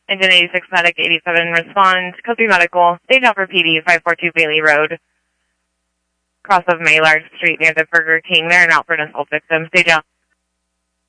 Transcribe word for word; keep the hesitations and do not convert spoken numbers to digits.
Engine eighty-six Medic eighty-seven, respond. Kobe Medical, stage out for P D, five forty-two Bailey Road. Cross of Maillard Street near the Burger King. They're an out for an assault victim. Stage out.